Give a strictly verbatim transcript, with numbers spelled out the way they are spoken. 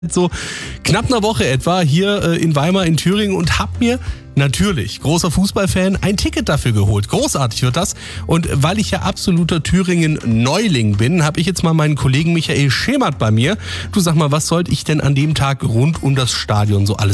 so knapp einer Woche etwa hier äh, in Weimar in Thüringen und hab mir natürlich, großer Fußballfan, ein Ticket dafür geholt. Großartig wird das. Und weil ich ja absoluter Thüringen-Neuling bin, habe ich jetzt mal meinen Kollegen Michael Schemert bei mir. Du, sag mal, was sollte ich denn an dem Tag rund um das Stadion so alles